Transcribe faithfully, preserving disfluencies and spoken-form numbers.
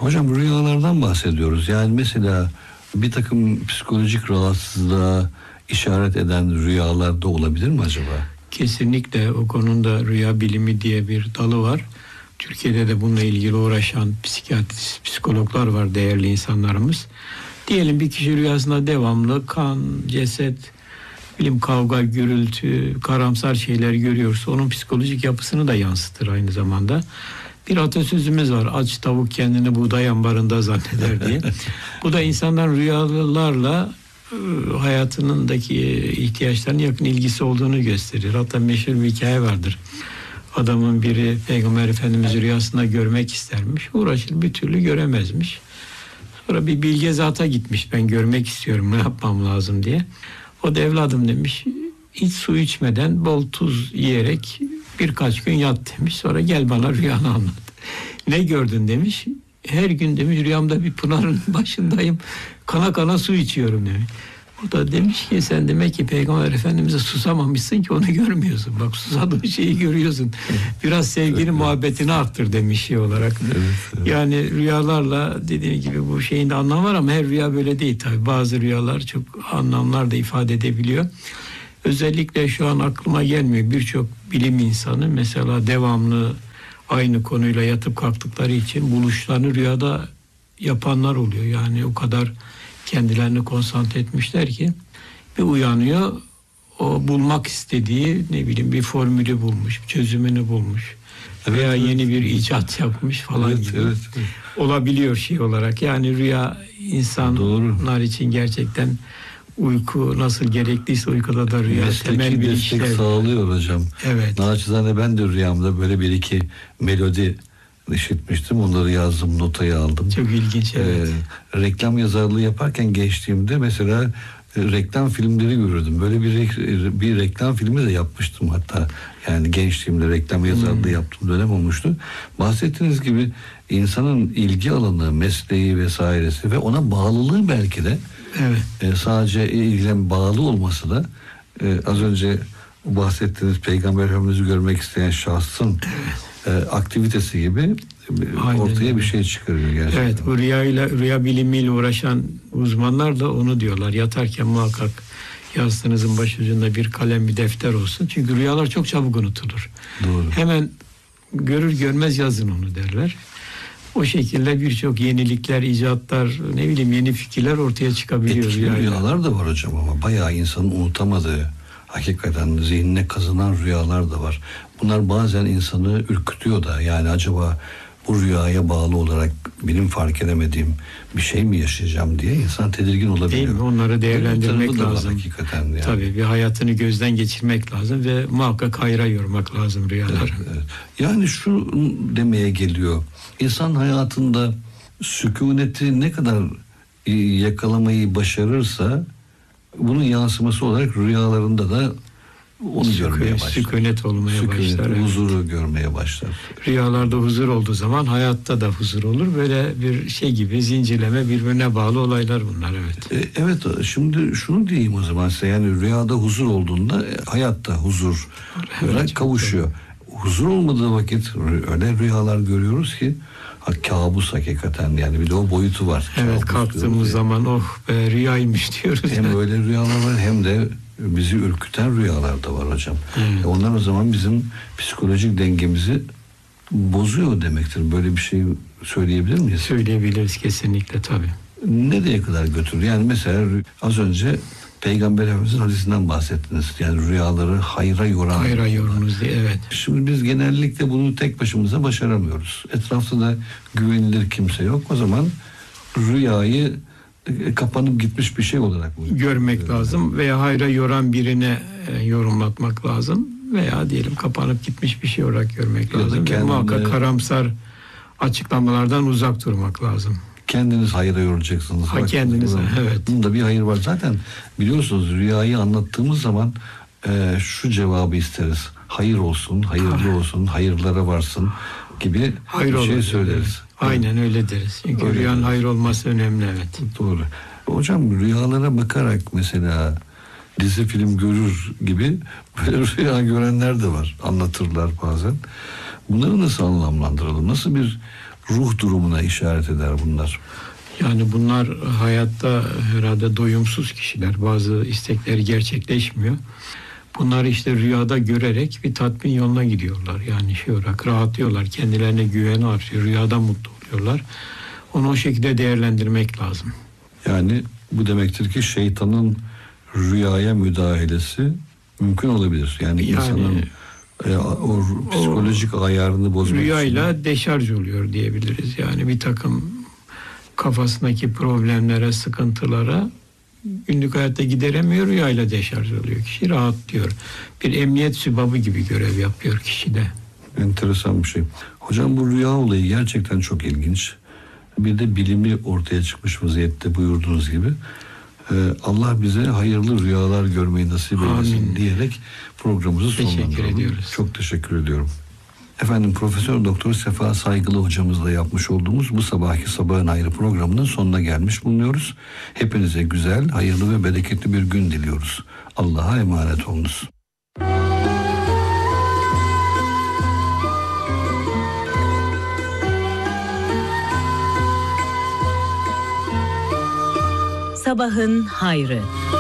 Hocam rüyalardan bahsediyoruz. Yani mesela bir takım psikolojik rahatsızlığa işaret eden rüyalar da olabilir mi acaba? Kesinlikle o konuda rüya bilimi diye bir dalı var. Türkiye'de de bununla ilgili uğraşan psikiyatrist, psikologlar var, değerli insanlarımız. Diyelim bir kişi rüyasında devamlı kan, ceset, bilim kavga, gürültü, karamsar şeyler görüyorsa onun psikolojik yapısını da yansıtır aynı zamanda. Bir atasözümüz var, aç tavuk kendini buğday ambarında zanneder diye. Bu da insanların rüyalarla hayatındaki ihtiyaçlarına yakın ilgisi olduğunu gösterir. Hatta meşhur bir hikaye vardır. Adamın biri Peygamber Efendimiz'i rüyasında görmek istermiş. Uğraşır, bir türlü göremezmiş. Sonra bir bilge zata gitmiş. Ben görmek istiyorum, ne yapmam lazım diye. O da evladım demiş, hiç su içmeden bol tuz yiyerek birkaç gün yat demiş. Sonra gel bana rüyanı anlat. Ne gördün demiş. Her gün demiş rüyamda bir pınarın başındayım. Kana kana su içiyorum demiş. O da demiş ki sen demek ki Peygamber Efendimiz'e susamamışsın ki onu görmüyorsun. Bak susadığın şeyi görüyorsun. Biraz sevgini, muhabbetini arttır demiş şey olarak. Evet, evet. Yani rüyalarla dediğim gibi bu şeyin de anlamı var ama her rüya böyle değil tabii. Bazı rüyalar çok anlamlar da ifade edebiliyor. Özellikle şu an aklıma gelmiyor. Birçok bilim insanı mesela devamlı aynı konuyla yatıp kalktıkları için buluşlarını rüyada yapanlar oluyor. Yani o kadar kendilerini konsantre etmişler ki bir uyanıyor, o bulmak istediği ne bileyim bir formülü bulmuş, çözümünü bulmuş evet, veya evet. yeni bir icat yapmış falan evet, gibi evet, evet. olabiliyor şey olarak. Yani rüya insanlar için gerçekten uyku nasıl gerekliyse uykuda da rüya mesleki temel bir destek işlev sağlıyor hocam. Evet. Naçizane ben de rüyamda böyle bir iki melodi işitmiştim. Onları yazdım, notayı aldım. Çok ilginç. Evet. Ee, reklam yazarlığı yaparken geçtiğimde mesela e, reklam filmleri görürdüm. Böyle bir bir reklam filmi de yapmıştım hatta. Yani gençliğimde reklam yazarlığı hmm. yaptığım dönem olmuştu. Bahsettiğiniz gibi insanın ilgi alanı, mesleği vesairesi ve ona bağlılığı belki de evet. e, sadece ilgilen bağlı olması da e, az önce bahsettiğiniz Peygamber Efendimiz'i görmek isteyen şahsın evet. aktivitesi gibi Aynen. ortaya bir şey çıkarıyor gerçekten. Evet, bu rüyayla, rüya bilimiyle uğraşan uzmanlar da onu diyorlar. Yatarken muhakkak yastığınızın başucunda bir kalem, bir defter olsun. Çünkü rüyalar çok çabuk unutulur. Doğru. Hemen görür görmez yazın onu derler. O şekilde birçok yenilikler, icatlar, ne bileyim yeni fikirler ortaya çıkabiliyor. Etkili rüyayla. Rüyalar da var hocam ama bayağı insanın unutamadığı, hakikaten zihnine kazınan rüyalar da var. Bunlar bazen insanı ürkütüyor da, yani acaba bu rüyaya bağlı olarak benim fark edemediğim bir şey mi yaşayacağım diye insan tedirgin olabiliyor. Değil mi? Onları değerlendirmek lazım. Hakikaten yani. Tabii bir hayatını gözden geçirmek lazım ve muhakkak hayra yormak lazım rüyaları. Evet, evet. Yani şu demeye geliyor. İnsan hayatında sükuneti ne kadar yakalamayı başarırsa bunun yansıması olarak rüyalarında da onu Sükun, görmeye başlar. Sükunet olmaya Sükunet, başlar. huzuru evet. görmeye başlar. Rüyalarda huzur olduğu zaman hayatta da huzur olur. Böyle bir şey gibi zincirleme, birbirine bağlı olaylar bunlar. Evet. E, evet, şimdi şunu diyeyim o zaman size, yani rüyada huzur olduğunda hayatta huzur evet, kavuşuyor. Doğru. Huzur olmadığı vakit öyle rüyalar görüyoruz ki ha, kabus hakikaten, yani bir de o boyutu var. Evet, kabus kalktığımız zaman oh be rüyaymış diyoruz. Hem yani. Öyle rüyalar var hem de bizi ürküten rüyalar da var hocam. Evet. Onlar o zaman bizim psikolojik dengemizi bozuyor demektir. Böyle bir şey söyleyebilir miyiz? Söyleyebiliriz kesinlikle tabii. Nereye kadar götürür? Yani mesela az önce Peygamber Efendimiz'in hadisinden bahsettiniz. Yani rüyaları hayra yoran. Hayra yorunuz diye, evet. Şimdi biz genellikle bunu tek başımıza başaramıyoruz. Etrafta da güvenilir kimse yok. O zaman rüyayı kapanıp gitmiş bir şey olarak mı görmek evet. lazım veya hayra yoran birine e, yorumlatmak lazım veya diyelim kapanıp gitmiş bir şey olarak görmek ya lazım. Kendine, muhakkak karamsar açıklamalardan uzak durmak lazım. Kendiniz hayra yoracaksınız. Ha, kendiniz, evet. Bunda bir hayır var. Zaten biliyorsunuz rüyayı anlattığımız zaman e, şu cevabı isteriz. Hayır olsun, hayırlı olsun, hayırlara varsın gibi hayır bir şey olur, söyleriz. Evet. Aynen öyle deriz. Çünkü öyle rüyanın hayır olması önemli, evet. Doğru. Hocam rüyalara bakarak mesela dizi film görür gibi böyle rüya görenler de var. Anlatırlar bazen. Bunları nasıl anlamlandıralım? Nasıl bir ruh durumuna işaret eder bunlar? Yani bunlar hayatta herhalde doyumsuz kişiler. Bazı istekleri gerçekleşmiyor. Bunlar işte rüyada görerek bir tatmin yoluna gidiyorlar. Yani şey olarak rahatlıyorlar. Kendilerine güveni artıyor. Rüyada mutlu oluyorlar. Onu o şekilde değerlendirmek lazım. Yani bu demektir ki şeytanın rüyaya müdahalesi mümkün olabilir. Yani, Yani insanın e, o psikolojik o, ayarını bozmak rüyayla için. deşarj oluyor diyebiliriz. Yani bir takım kafasındaki problemlere, sıkıntılara günlük hayatta gideremiyor, rüyayla deşarj oluyor. Kişi rahatlıyor. Bir emniyet sübabı gibi görev yapıyor kişide. Enteresan bir şey. Hocam bu rüya olayı gerçekten çok ilginç. Bir de bilimi ortaya çıkmış vaziyette buyurduğunuz gibi. Ee, Allah bize hayırlı rüyalar görmeyi nasip eylesin Amin diyerek programımızı sonlandıralım. Teşekkür ediyoruz. Çok teşekkür ediyorum. Efendim Profesör Doktor Sefa Saygılı hocamızla yapmış olduğumuz bu sabahki Sabahın Hayrı programının sonuna gelmiş bulunuyoruz. Hepinize güzel, hayırlı ve bereketli bir gün diliyoruz. Allah'a emanet olunuz. Sabahın Hayrı.